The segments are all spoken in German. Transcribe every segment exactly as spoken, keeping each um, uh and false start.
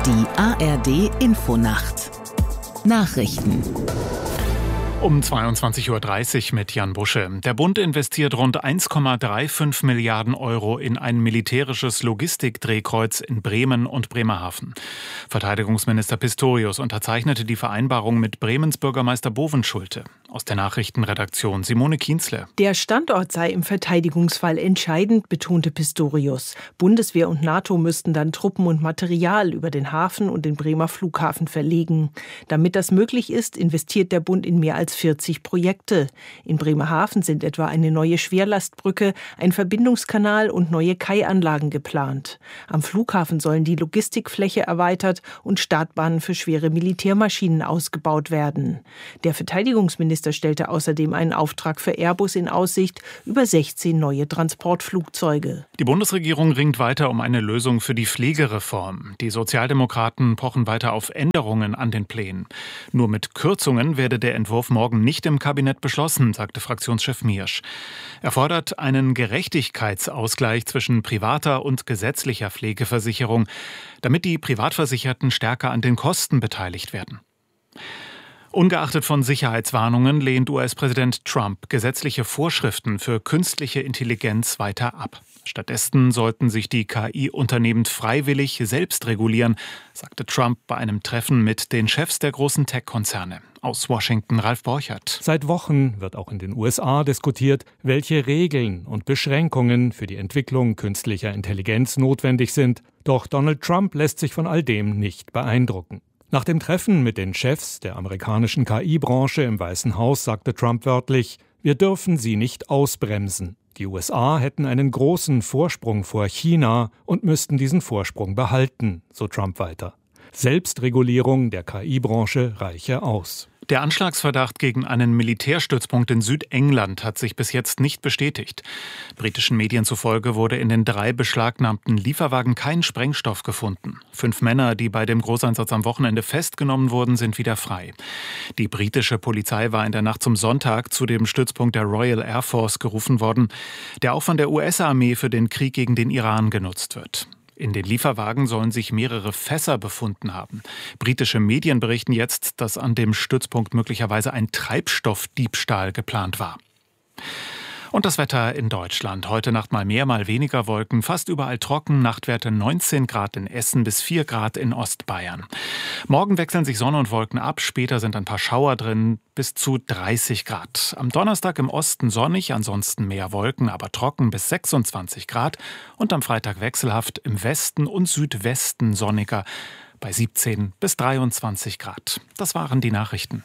Die A R D-Infonacht. Nachrichten. Um zweiundzwanzig Uhr dreißig mit Jan Busche. Der Bund investiert rund eins Komma fünfunddreißig Milliarden Euro in ein militärisches Logistikdrehkreuz in Bremen und Bremerhaven. Verteidigungsminister Pistorius unterzeichnete die Vereinbarung mit Bremens Bürgermeister Bovenschulte. Aus der Nachrichtenredaktion Simone Kienzle. Der Standort sei im Verteidigungsfall entscheidend, betonte Pistorius. Bundeswehr und NATO müssten dann Truppen und Material über den Hafen und den Bremer Flughafen verlegen. Damit das möglich ist, investiert der Bund in mehr als vierzig Projekte. In Bremerhaven sind etwa eine neue Schwerlastbrücke, ein Verbindungskanal und neue Kaianlagen geplant. Am Flughafen sollen die Logistikfläche erweitert und Startbahnen für schwere Militärmaschinen ausgebaut werden. Der Verteidigungsminister stellte außerdem einen Auftrag für Airbus in Aussicht über sechzehn neue Transportflugzeuge. Die Bundesregierung ringt weiter um eine Lösung für die Pflegereform. Die Sozialdemokraten pochen weiter auf Änderungen an den Plänen. Nur mit Kürzungen werde der Entwurf morgen nicht im Kabinett beschlossen, sagte Fraktionschef Miersch. Er fordert einen Gerechtigkeitsausgleich zwischen privater und gesetzlicher Pflegeversicherung, damit die Privatversicherten stärker an den Kosten beteiligt werden. Ungeachtet von Sicherheitswarnungen lehnt U S-Präsident Trump gesetzliche Vorschriften für künstliche Intelligenz weiter ab. Stattdessen sollten sich die K I-Unternehmen freiwillig selbst regulieren, sagte Trump bei einem Treffen mit den Chefs der großen Tech-Konzerne. Aus Washington Ralf Borchert. Seit Wochen wird auch in den U S A diskutiert, welche Regeln und Beschränkungen für die Entwicklung künstlicher Intelligenz notwendig sind. Doch Donald Trump lässt sich von all dem nicht beeindrucken. Nach dem Treffen mit den Chefs der amerikanischen K I-Branche im Weißen Haus sagte Trump wörtlich: Wir dürfen sie nicht ausbremsen. Die U S A hätten einen großen Vorsprung vor China und müssten diesen Vorsprung behalten, so Trump weiter. Selbstregulierung der K I-Branche reiche aus. Der Anschlagsverdacht gegen einen Militärstützpunkt in Südengland hat sich bis jetzt nicht bestätigt. Britischen Medien zufolge wurde in den drei beschlagnahmten Lieferwagen kein Sprengstoff gefunden. Fünf Männer, die bei dem Großeinsatz am Wochenende festgenommen wurden, sind wieder frei. Die britische Polizei war in der Nacht zum Sonntag zu dem Stützpunkt der Royal Air Force gerufen worden, der auch von der U S-Armee für den Krieg gegen den Iran genutzt wird. In den Lieferwagen sollen sich mehrere Fässer befunden haben. Britische Medien berichten jetzt, dass an dem Stützpunkt möglicherweise ein Treibstoffdiebstahl geplant war. Und das Wetter in Deutschland. Heute Nacht mal mehr, mal weniger Wolken. Fast überall trocken. Nachtwerte neunzehn Grad in Essen bis vier Grad in Ostbayern. Morgen wechseln sich Sonne und Wolken ab. Später sind ein paar Schauer drin. Bis zu dreißig Grad. Am Donnerstag im Osten sonnig, ansonsten mehr Wolken, aber trocken bis sechsundzwanzig Grad. Und am Freitag wechselhaft im Westen und Südwesten sonniger bei siebzehn bis dreiundzwanzig Grad. Das waren die Nachrichten.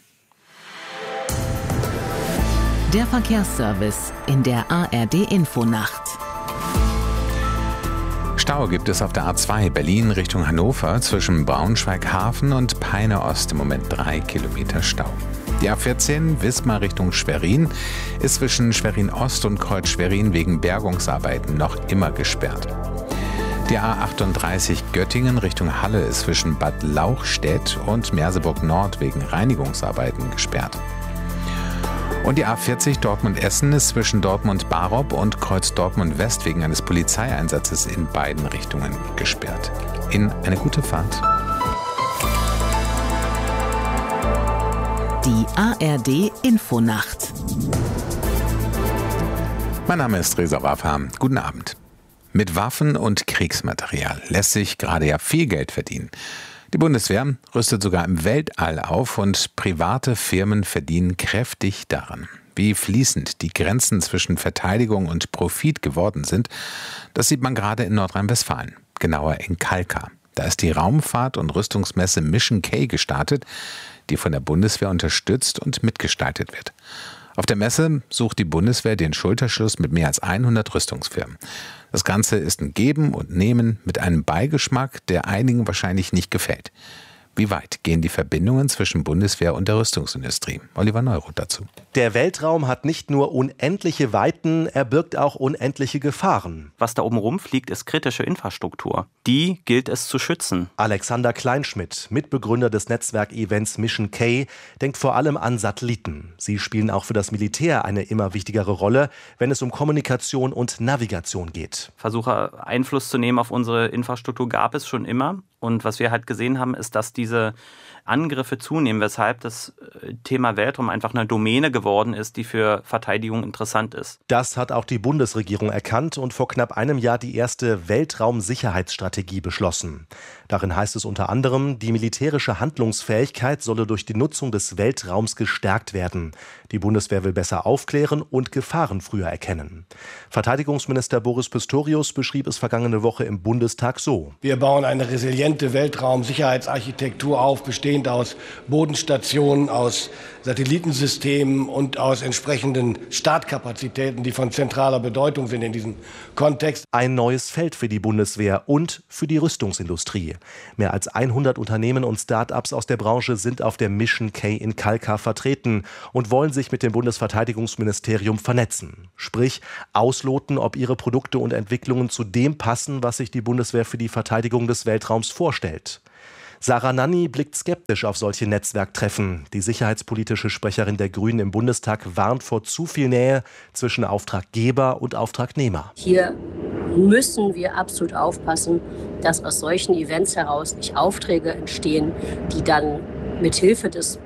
Der Verkehrsservice in der A R D-Infonacht. Stau gibt es auf der A zwei Berlin Richtung Hannover zwischen Braunschweig-Hafen und Peine-Ost im Moment drei Kilometer Stau. Die A vierzehn Wismar Richtung Schwerin ist zwischen Schwerin-Ost und Kreuz Schwerin wegen Bergungsarbeiten noch immer gesperrt. Die A achtunddreißig Göttingen Richtung Halle ist zwischen Bad Lauchstädt und Merseburg Nord wegen Reinigungsarbeiten gesperrt. Und die A vierzig Dortmund-Essen ist zwischen Dortmund-Barob und Kreuz Dortmund-West wegen eines Polizeieinsatzes in beiden Richtungen gesperrt. Ihnen eine gute Fahrt. Die A R D-Infonacht. Mein Name ist Reza Wafa. Guten Abend. Mit Waffen und Kriegsmaterial lässt sich gerade ja viel Geld verdienen. Die Bundeswehr rüstet sogar im Weltall auf und private Firmen verdienen kräftig daran. Wie fließend die Grenzen zwischen Verteidigung und Profit geworden sind, das sieht man gerade in Nordrhein-Westfalen, genauer in Kalkar. Da ist die Raumfahrt- und Rüstungsmesse Mission K gestartet, die von der Bundeswehr unterstützt und mitgestaltet wird. Auf der Messe sucht die Bundeswehr den Schulterschluss mit mehr als hundert Rüstungsfirmen. Das Ganze ist ein Geben und Nehmen mit einem Beigeschmack, der einigen wahrscheinlich nicht gefällt. Wie weit gehen die Verbindungen zwischen Bundeswehr und der Rüstungsindustrie? Oliver Neuroth dazu. Der Weltraum hat nicht nur unendliche Weiten, er birgt auch unendliche Gefahren. Was da oben rumfliegt, ist kritische Infrastruktur. Die gilt es zu schützen. Alexander Kleinschmidt, Mitbegründer des Netzwerkevents Mission K, denkt vor allem an Satelliten. Sie spielen auch für das Militär eine immer wichtigere Rolle, wenn es um Kommunikation und Navigation geht. Versuche, Einfluss zu nehmen auf unsere Infrastruktur gab es schon immer. Und was wir halt gesehen haben, ist, dass diese Angriffe zunehmen, weshalb das Thema Weltraum einfach eine Domäne geworden ist, die für Verteidigung interessant ist. Das hat auch die Bundesregierung erkannt und vor knapp einem Jahr die erste Weltraumsicherheitsstrategie beschlossen. Darin heißt es unter anderem, die militärische Handlungsfähigkeit solle durch die Nutzung des Weltraums gestärkt werden. Die Bundeswehr will besser aufklären und Gefahren früher erkennen. Verteidigungsminister Boris Pistorius beschrieb es vergangene Woche im Bundestag so: Wir bauen eine resiliente Weltraumsicherheitsarchitektur auf, bestehend aus Bodenstationen, aus Satellitensystemen und aus entsprechenden Startkapazitäten, die von zentraler Bedeutung sind in diesem Kontext. Ein neues Feld für die Bundeswehr und für die Rüstungsindustrie. Mehr als hundert Unternehmen und Start-ups aus der Branche sind auf der Mission K in Kalkar vertreten und wollen sich mit dem Bundesverteidigungsministerium vernetzen. Sprich, ausloten, ob ihre Produkte und Entwicklungen zu dem passen, was sich die Bundeswehr für die Verteidigung des Weltraums vorstellt. Sarah Nanni blickt skeptisch auf solche Netzwerktreffen. Die sicherheitspolitische Sprecherin der Grünen im Bundestag warnt vor zu viel Nähe zwischen Auftraggeber und Auftragnehmer. Hier müssen wir absolut aufpassen, dass aus solchen Events heraus nicht Aufträge entstehen, die dann mit Hilfe des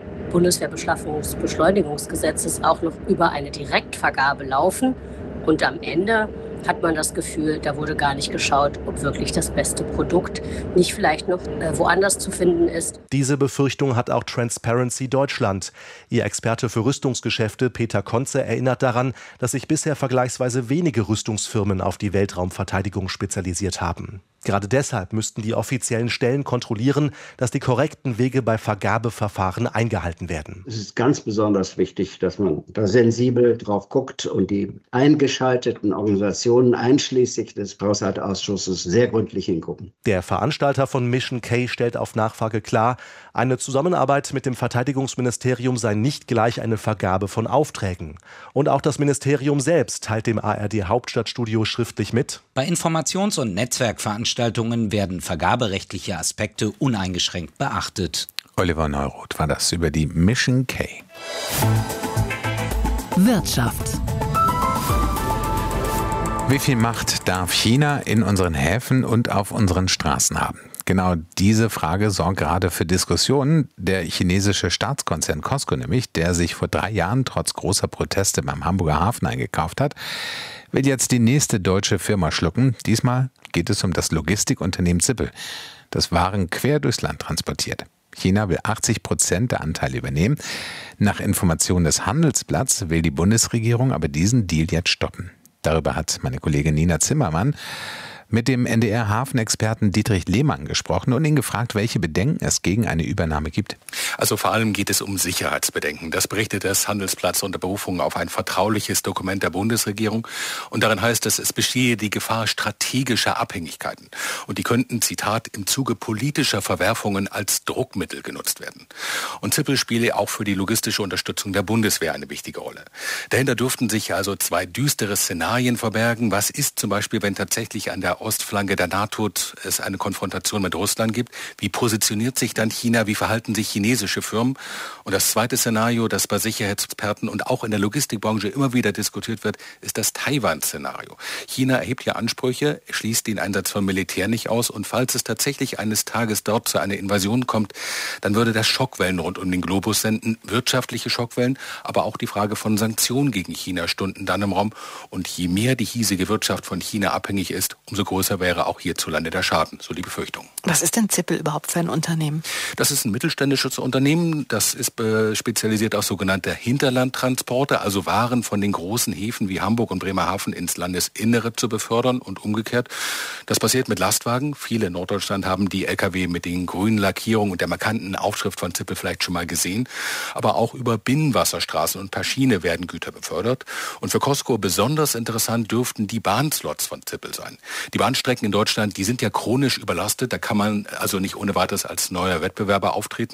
Bundeswehrbeschaffungsbeschleunigungsgesetzes auch noch über eine Direktvergabe laufen. Und am Ende hat man das Gefühl, da wurde gar nicht geschaut, ob wirklich das beste Produkt nicht vielleicht noch äh, woanders zu finden ist. Diese Befürchtung hat auch Transparency Deutschland. Ihr Experte für Rüstungsgeschäfte Peter Konze erinnert daran, dass sich bisher vergleichsweise wenige Rüstungsfirmen auf die Weltraumverteidigung spezialisiert haben. Gerade deshalb müssten die offiziellen Stellen kontrollieren, dass die korrekten Wege bei Vergabeverfahren eingehalten werden. Es ist ganz besonders wichtig, dass man da sensibel drauf guckt und die eingeschalteten Organisationen einschließlich des Haushaltsausschusses sehr gründlich hingucken. Der Veranstalter von Mission K stellt auf Nachfrage klar, eine Zusammenarbeit mit dem Verteidigungsministerium sei nicht gleich eine Vergabe von Aufträgen. Und auch das Ministerium selbst teilt dem A R D-Hauptstadtstudio schriftlich mit: Bei Informations- und Netzwerkveranstaltungen werden vergaberechtliche Aspekte uneingeschränkt beachtet. Oliver Neuroth war das über die Mission K. Wirtschaft. Wie viel Macht darf China in unseren Häfen und auf unseren Straßen haben? Genau diese Frage sorgt gerade für Diskussionen. Der chinesische Staatskonzern COSCO nämlich, der sich vor drei Jahren trotz großer Proteste beim Hamburger Hafen eingekauft hat, will jetzt die nächste deutsche Firma schlucken. Diesmal geht es um das Logistikunternehmen Zippel, das Waren quer durchs Land transportiert. China will achtzig Prozent der Anteile übernehmen. Nach Informationen des Handelsblatts will die Bundesregierung aber diesen Deal jetzt stoppen. Darüber hat meine Kollegin Nina Zimmermann mit dem N D R-Hafenexperten Dietrich Lehmann gesprochen und ihn gefragt, welche Bedenken es gegen eine Übernahme gibt. Also vor allem geht es um Sicherheitsbedenken. Das berichtet das Handelsblatt unter Berufung auf ein vertrauliches Dokument der Bundesregierung. Und darin heißt es, es bestehe die Gefahr strategischer Abhängigkeiten. Und die könnten, Zitat, im Zuge politischer Verwerfungen als Druckmittel genutzt werden. Und Zippel spiele auch für die logistische Unterstützung der Bundeswehr eine wichtige Rolle. Dahinter dürften sich also zwei düstere Szenarien verbergen. Was ist zum Beispiel, wenn tatsächlich an der Ostflanke der NATO es eine Konfrontation mit Russland gibt? Wie positioniert sich dann China? Wie verhalten sich chinesische Firmen? Und das zweite Szenario, das bei Sicherheitsexperten und auch in der Logistikbranche immer wieder diskutiert wird, ist das Taiwan-Szenario. China erhebt ja Ansprüche, schließt den Einsatz von Militär nicht aus und falls es tatsächlich eines Tages dort zu einer Invasion kommt, dann würde das Schockwellen rund um den Globus senden, wirtschaftliche Schockwellen, aber auch die Frage von Sanktionen gegen China stünden dann im Raum. Und je mehr die hiesige Wirtschaft von China abhängig ist, umso größer wäre auch hierzulande der Schaden, so die Befürchtung. Was ist denn Zippel überhaupt für ein Unternehmen? Das ist ein mittelständisches Unternehmen, das ist äh, spezialisiert auf sogenannte Hinterlandtransporte, also Waren von den großen Häfen wie Hamburg und Bremerhaven ins Landesinnere zu befördern und umgekehrt. Das passiert mit Lastwagen. Viele in Norddeutschland haben die L K W mit den grünen Lackierungen und der markanten Aufschrift von Zippel vielleicht schon mal gesehen. Aber auch über Binnenwasserstraßen und per Schiene werden Güter befördert. Und für COSCO besonders interessant dürften die Bahnslots von Zippel sein. Die Bahnstrecken in Deutschland, die sind ja chronisch überlastet. Da kann man also nicht ohne weiteres als neuer Wettbewerber auftreten.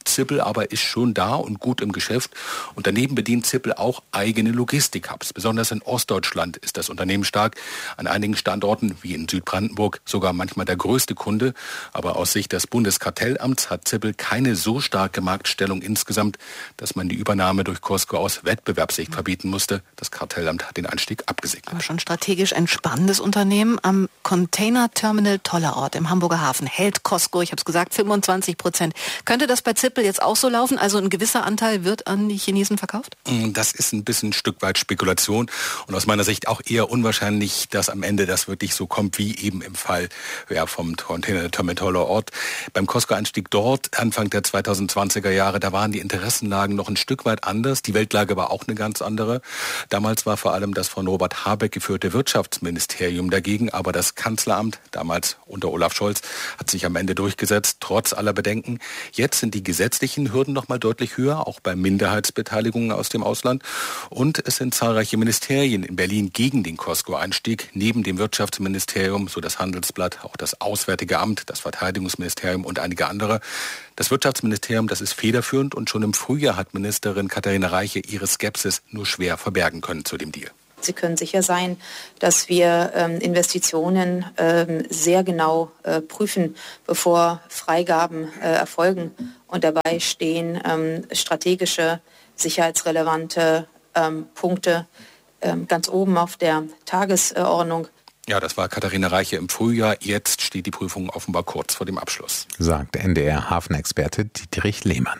Zippel aber ist schon da und gut im Geschäft. Und daneben bedient Zippel auch eigene Logistik-Hubs. Besonders in Ostdeutschland ist das Unternehmen stark. An einigen Standorten, wie in Südbrandenburg, sogar manchmal der größte Kunde. Aber aus Sicht des Bundeskartellamts hat Zippel keine so starke Marktstellung insgesamt, dass man die Übernahme durch Costco aus Wettbewerbssicht verbieten musste. Das Kartellamt hat den Einstieg abgesegnet. Aber schon strategisch ein spannendes Unternehmen. Am Container-Terminal Tollerort im Hamburger Hafen hält Costco, ich habe es gesagt, fünfundzwanzig Prozent. Könnte das bei Zippel jetzt auch so laufen? Also ein gewisser Anteil wird an die Chinesen verkauft? Das ist ein bisschen ein Stück weit Spekulation und aus meiner Sicht auch eher unwahrscheinlich, dass am Ende das wirklich so kommt, wie eben im Fall ja, vom Container-Terminal Tollerort. Beim Costco-Einstieg dort, Anfang der zweitausendzwanziger Jahre, da waren die Interessenlagen noch ein Stück weit anders. Die Weltlage war auch eine ganz andere. Damals war vor allem das von Robert Habeck geführte Wirtschaftsministerium dagegen, aber das Kanzleramt, damals unter Olaf Scholz, hat sich am Ende durchgesetzt, trotz aller Bedenken. Jetzt sind die gesetzlichen Hürden noch mal deutlich höher, auch bei Minderheitsbeteiligungen aus dem Ausland. Und es sind zahlreiche Ministerien in Berlin gegen den Costco-Einstieg. Neben dem Wirtschaftsministerium, so das Handelsblatt, auch das Auswärtige Amt, das Verteidigungsministerium und einige andere. Das Wirtschaftsministerium, das ist federführend und schon im Frühjahr hat Ministerin Katharina Reiche ihre Skepsis nur schwer verbergen können zu dem Deal. Sie können sicher sein, dass wir ähm, Investitionen ähm, sehr genau äh, prüfen, bevor Freigaben äh, erfolgen. Und dabei stehen ähm, strategische, sicherheitsrelevante ähm, Punkte ähm, ganz oben auf der Tagesordnung. Ja, das war Katharina Reiche im Frühjahr. Jetzt steht die Prüfung offenbar kurz vor dem Abschluss. Sagt N D R-Hafenexperte Dietrich Lehmann.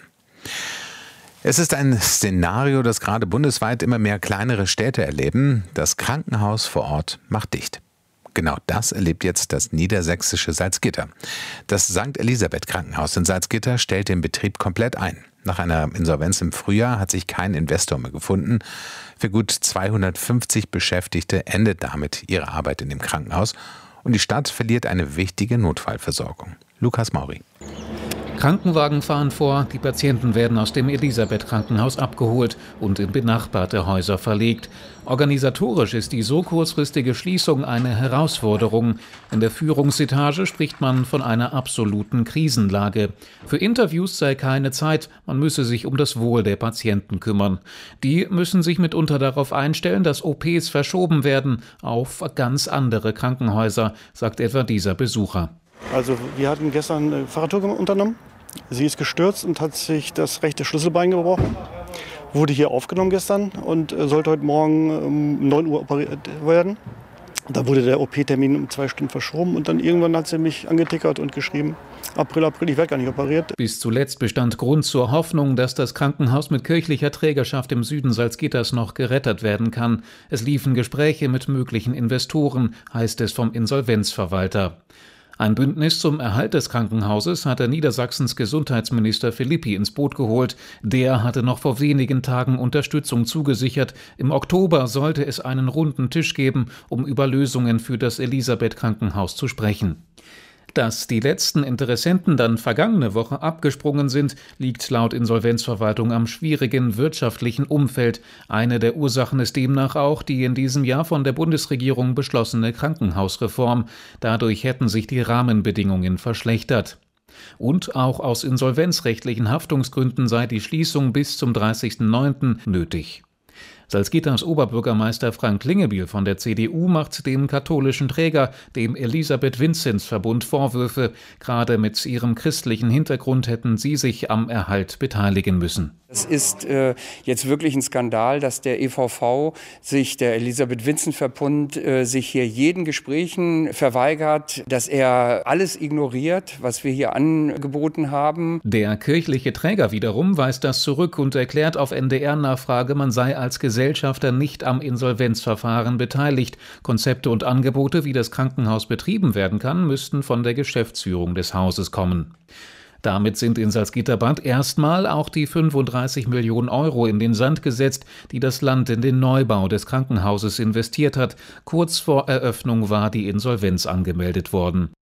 Es ist ein Szenario, das gerade bundesweit immer mehr kleinere Städte erleben. Das Krankenhaus vor Ort macht dicht. Genau das erlebt jetzt das niedersächsische Salzgitter. Das Sankt Elisabeth Krankenhaus in Salzgitter stellt den Betrieb komplett ein. Nach einer Insolvenz im Frühjahr hat sich kein Investor mehr gefunden. Für gut zweihundertfünfzig Beschäftigte endet damit ihre Arbeit in dem Krankenhaus. Und die Stadt verliert eine wichtige Notfallversorgung. Lukas Mauri. Krankenwagen fahren vor, die Patienten werden aus dem Elisabeth-Krankenhaus abgeholt und in benachbarte Häuser verlegt. Organisatorisch ist die so kurzfristige Schließung eine Herausforderung. In der Führungsetage spricht man von einer absoluten Krisenlage. Für Interviews sei keine Zeit, man müsse sich um das Wohl der Patienten kümmern. Die müssen sich mitunter darauf einstellen, dass O Ps verschoben werden auf ganz andere Krankenhäuser, sagt etwa dieser Besucher. Also wir hatten gestern eine Fahrradtour unternommen. Sie ist gestürzt und hat sich das rechte Schlüsselbein gebrochen. Wurde hier aufgenommen gestern und sollte heute Morgen um neun Uhr operiert werden. Da wurde der O P-Termin um zwei Stunden verschoben und dann irgendwann hat sie mich angetickert und geschrieben, April, April, ich werde gar nicht operiert. Bis zuletzt bestand Grund zur Hoffnung, dass das Krankenhaus mit kirchlicher Trägerschaft im Süden Salzgitters noch gerettet werden kann. Es liefen Gespräche mit möglichen Investoren, heißt es vom Insolvenzverwalter. Ein Bündnis zum Erhalt des Krankenhauses hatte Niedersachsens Gesundheitsminister Philippi ins Boot geholt. Der hatte noch vor wenigen Tagen Unterstützung zugesichert. Im Oktober sollte es einen runden Tisch geben, um über Lösungen für das Elisabeth-Krankenhaus zu sprechen. Dass die letzten Interessenten dann vergangene Woche abgesprungen sind, liegt laut Insolvenzverwaltung am schwierigen wirtschaftlichen Umfeld. Eine der Ursachen ist demnach auch die in diesem Jahr von der Bundesregierung beschlossene Krankenhausreform. Dadurch hätten sich die Rahmenbedingungen verschlechtert. Und auch aus insolvenzrechtlichen Haftungsgründen sei die Schließung bis zum dreißigsten neunten nötig. Salzgitters Oberbürgermeister Frank Klingebiel von der C D U macht dem katholischen Träger, dem Elisabeth-Vinzenz-Verbund, Vorwürfe. Gerade mit ihrem christlichen Hintergrund hätten sie sich am Erhalt beteiligen müssen. Es ist äh, jetzt wirklich ein Skandal, dass der E V V sich, der Elisabeth-Vinzenz-Verbund, äh, sich hier jeden Gesprächen verweigert, dass er alles ignoriert, was wir hier angeboten haben. Der kirchliche Träger wiederum weist das zurück und erklärt auf N D R-Nachfrage, man sei als Gesellschafter nicht am Insolvenzverfahren beteiligt. Konzepte und Angebote, wie das Krankenhaus betrieben werden kann, müssten von der Geschäftsführung des Hauses kommen. Damit sind in Salzgitterbad erstmal auch die fünfunddreißig Millionen Euro in den Sand gesetzt, die das Land in den Neubau des Krankenhauses investiert hat. Kurz vor Eröffnung war die Insolvenz angemeldet worden.